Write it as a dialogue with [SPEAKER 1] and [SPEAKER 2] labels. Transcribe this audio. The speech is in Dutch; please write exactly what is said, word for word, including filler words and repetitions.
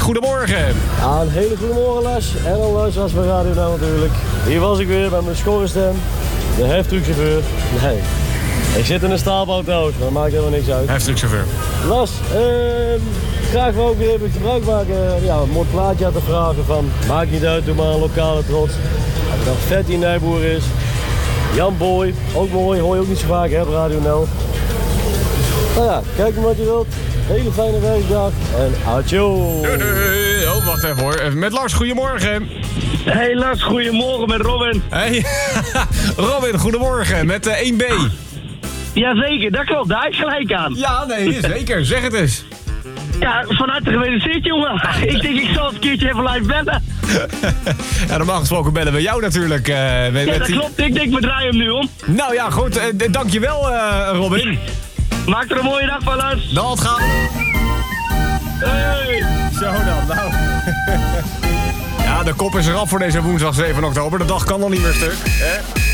[SPEAKER 1] goedemorgen.
[SPEAKER 2] Ja, een hele goede morgen, Lars. En een luisteraars bij Radio Nou natuurlijk. Hier was ik weer met mijn schorrenstem. De heftruckchauffeur. Nee, ik zit in een staalbouw trouwens, maar dat maakt helemaal niks uit.
[SPEAKER 1] Heftruckchauffeur.
[SPEAKER 2] Lars, ehm, graag wil ik weer even gebruik maken. Ja, een mooi plaatje aan te vragen van. Maakt niet uit, doe maar een lokale trots. Als het dan Fatty Nijboer is. Jan Boy, ook mooi, hoor je ook niet zo vaak hè, op Radio Nou. Nou ja, kijk maar wat je wilt. Hele fijne werkdag en adieu.
[SPEAKER 1] Doei, doei. Oh, wacht even hoor. Met Lars, goedemorgen.
[SPEAKER 3] Hey Lars, goedemorgen met Robin.
[SPEAKER 1] Hey, Robin, goedemorgen. Met uh, één B.
[SPEAKER 3] Jazeker, dat klopt, daar is gelijk aan.
[SPEAKER 1] Ja, nee, zeker. Zeg het eens.
[SPEAKER 3] Ja, van harte gefeliciteerd jongen. Ik denk ik zal het een keertje even live bellen.
[SPEAKER 1] Ja, normaal gesproken bellen we jou natuurlijk. Uh, met,
[SPEAKER 3] Ja, dat
[SPEAKER 1] die...
[SPEAKER 3] klopt. Ik denk we draaien hem nu om.
[SPEAKER 1] Nou ja, goed. Uh, dankjewel uh, Robin.
[SPEAKER 3] Maak er een mooie dag van, Lars.
[SPEAKER 1] Dat gaat.
[SPEAKER 3] Hey.
[SPEAKER 1] Zo dan, nou. Ja, de kop is eraf voor deze woensdag zeven oktober. De dag kan nog niet meer stuk. Hè?